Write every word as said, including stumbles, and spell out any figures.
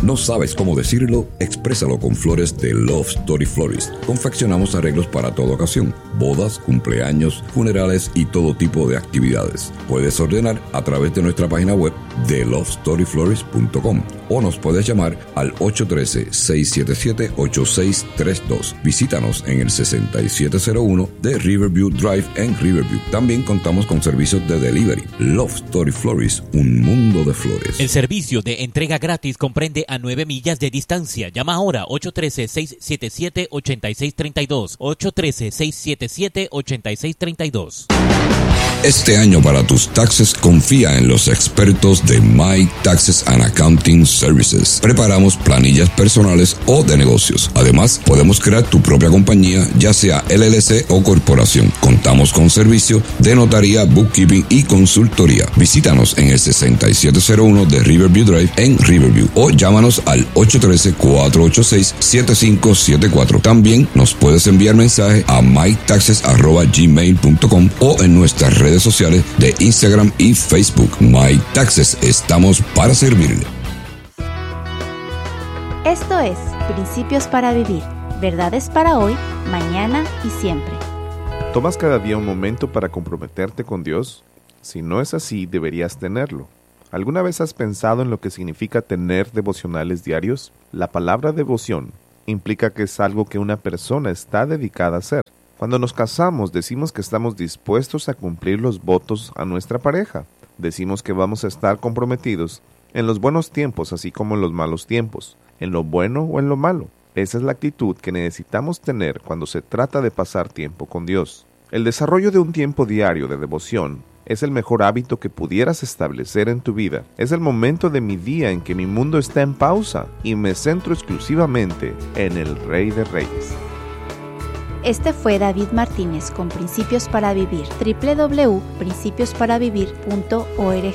¿No sabes cómo decirlo? Exprésalo con flores de Love Story Florist. Confeccionamos arreglos para toda ocasión, bodas, cumpleaños, funerales y todo tipo de actividades. Puedes ordenar a través de nuestra página web de love story florist punto com o nos puedes llamar al ocho uno tres, seis siete siete, ocho seis tres dos. Visítanos en el sesenta y siete cero uno de Riverview Drive en Riverview. También contamos con servicios de delivery. Love Story Florist, un mundo de flores. El servicio de entrega gratis comprende a nueve millas de distancia. Llama ahora ocho uno tres, seis siete siete, ocho seis tres dos. ocho uno tres, seis siete siete, ocho seis tres dos. Este año para tus taxes confía en los expertos de My Taxes and Accounting Services. Preparamos planillas personales o de negocios. Además, podemos crear tu propia compañía, ya sea L L C o corporación. Contamos con servicio de notaría, bookkeeping y consultoría. Visítanos en el sesenta y siete cero uno de Riverview Drive en Riverview o llámanos al ocho uno tres, cuatro ocho seis, siete cinco siete cuatro. También nos puedes enviar mensaje a my taxes arroba gmail punto com o en nuestras redes sociales de Instagram y Facebook. My Taxes, estamos para servirle. Esto es Principios para Vivir, verdades para hoy, mañana y siempre. ¿Tomas cada día un momento para comprometerte con Dios? Si no es así, deberías tenerlo. ¿Alguna vez has pensado en lo que significa tener devocionales diarios? La palabra devoción implica que es algo que una persona está dedicada a hacer. Cuando nos casamos, decimos que estamos dispuestos a cumplir los votos a nuestra pareja. Decimos que vamos a estar comprometidos en los buenos tiempos, así como en los malos tiempos, en lo bueno o en lo malo. Esa es la actitud que necesitamos tener cuando se trata de pasar tiempo con Dios. El desarrollo de un tiempo diario de devoción es el mejor hábito que pudieras establecer en tu vida. Es el momento de mi día en que mi mundo está en pausa y me centro exclusivamente en el Rey de Reyes. Este fue David Martínez con Principios para Vivir. doble u doble u doble u punto principios para vivir punto org.